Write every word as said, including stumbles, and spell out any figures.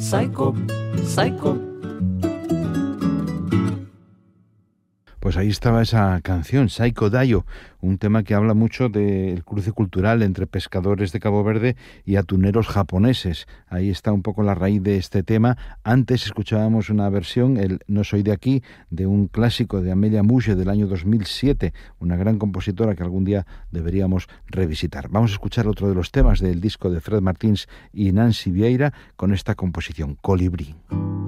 Psycho, Psycho. Pues ahí estaba esa canción, Saiko Dayo, un tema que habla mucho del cruce cultural entre pescadores de Cabo Verde y atuneros japoneses. Ahí está un poco la raíz de este tema. Antes escuchábamos una versión, el No soy de aquí, de un clásico de Amelia Mouge del año dos mil siete, una gran compositora que algún día deberíamos revisitar. Vamos a escuchar otro de los temas del disco de Fred Martins y Nancy Vieira con esta composición, Colibrí.